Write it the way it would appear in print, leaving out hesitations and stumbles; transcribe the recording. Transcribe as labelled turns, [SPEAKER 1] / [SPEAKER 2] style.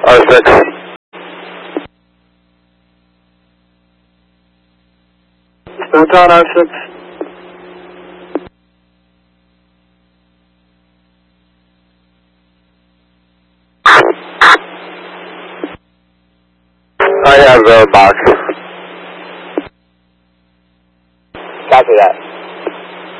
[SPEAKER 1] R6. Photon R6. I have a box.
[SPEAKER 2] Copy that.